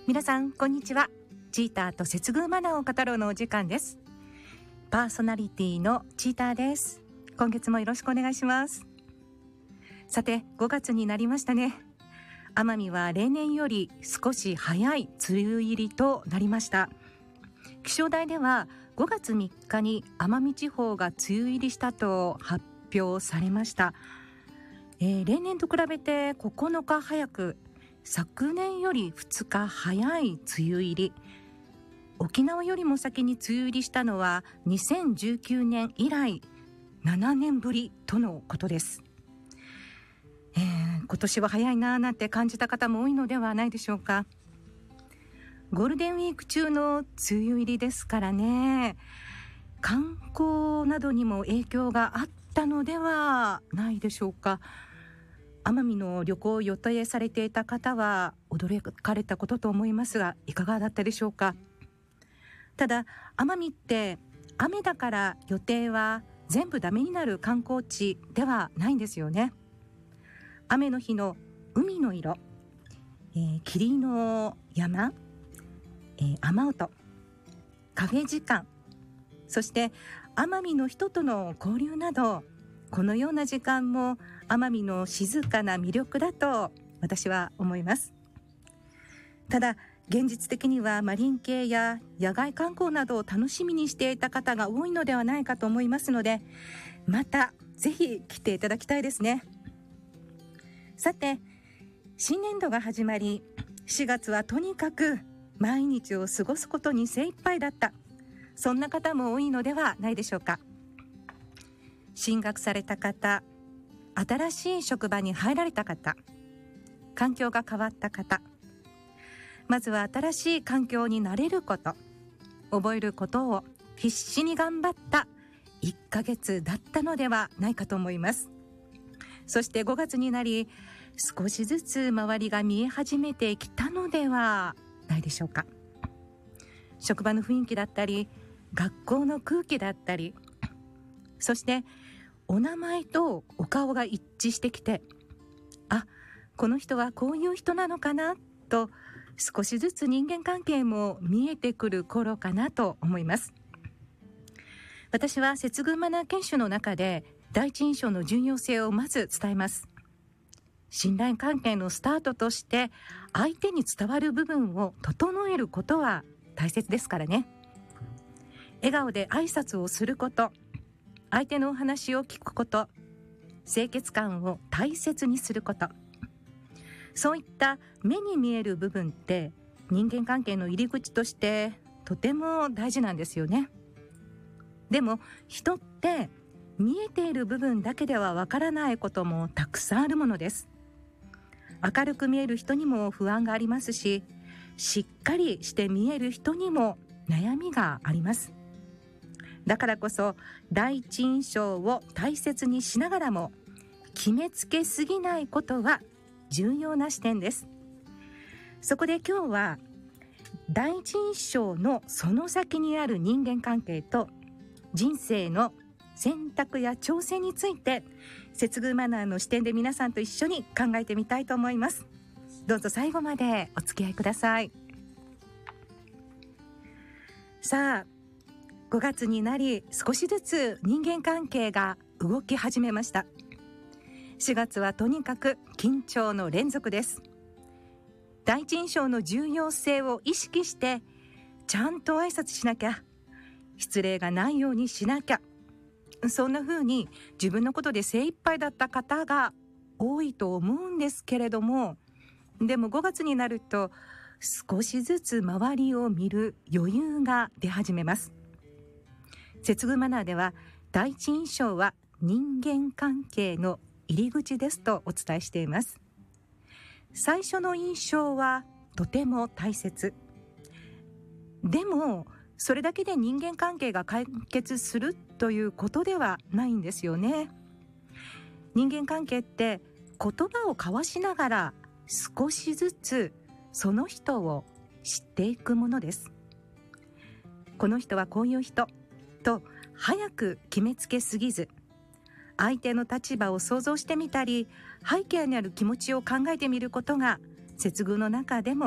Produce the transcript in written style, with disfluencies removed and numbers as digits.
皆さんこんにちは。チーターと接遇マナーを語ろうのお時間です。パーソナリティのチーターです。今月もよろしくお願いします。さて5月になりましたね。奄美は例年より少し早い梅雨入りとなりました。気象台では5月3日に奄美地方が梅雨入りしたと発表されました。例年と比べて9日早く、昨年より2日早い梅雨入り。沖縄よりも先に梅雨入りしたのは2019年以来7年ぶりとのことです。今年は早いななんて感じた方も多いのではないでしょうか。ゴールデンウィーク中の梅雨入りですからね、観光などにも影響があったのではないでしょうか。奄美の旅行を予定されていた方は驚かれたことと思いますが、いかがだったでしょうか。ただ奄美って雨だから予定は全部ダメになる観光地ではないんですよね。雨の日の海の色、霧の山、雨音、カフェ時間、そして奄美の人との交流など、このような時間も奄美の静かな魅力だと私は思います。ただ現実的にはマリン系や野外観光などを楽しみにしていた方が多いのではないかと思いますので、またぜひ来ていただきたいですね。さて、新年度が始まり、4月はとにかく毎日を過ごすことに精一杯だった、そんな方も多いのではないでしょうか。進学された方、新しい職場に入られた方、環境が変わった方、まずは新しい環境に慣れること、覚えることを必死に頑張った1ヶ月だったのではないかと思います。そして5月になり、少しずつ周りが見え始めてきたのではないでしょうか。職場の雰囲気だったり、学校の空気だったり、そしてお名前とお顔が一致してきて、あ、この人はこういう人なのかなと、少しずつ人間関係も見えてくる頃かなと思います。私は接遇マナー研修の中で第一印象の重要性をまず伝えます。信頼関係のスタートとして相手に伝わる部分を整えることは大切ですからね。笑顔で挨拶をすること、相手のお話を聞くこと、清潔感を大切にすること、そういった目に見える部分って人間関係の入り口としてとても大事なんですよね。でも人って見えている部分だけではわからないこともたくさんあるものです。明るく見える人にも不安がありますし、しっかりして見える人にも悩みがあります。だからこそ第一印象を大切にしながらも決めつけすぎないことは重要な視点です。そこで今日は第一印象のその先にある人間関係と人生の選択や挑戦について、接遇マナーの視点で皆さんと一緒に考えてみたいと思います。どうぞ最後までお付き合いください。さあ、5月になり少しずつ人間関係が動き始めました。4月はとにかく緊張の連続です。第一印象の重要性を意識してちゃんと挨拶しなきゃ、失礼がないようにしなきゃ、そんな風に自分のことで精一杯だった方が多いと思うんですけれども、でも5月になると少しずつ周りを見る余裕が出始めます。接遇マナーでは第一印象は人間関係の入り口ですとお伝えしています。最初の印象はとても大切。でもそれだけで人間関係が解決するということではないんですよね。人間関係って言葉を交わしながら少しずつその人を知っていくものです。この人はこういう人と早く決めつけすぎず、相手の立場を想像してみたり、背景にある気持ちを考えてみることが接遇の中でも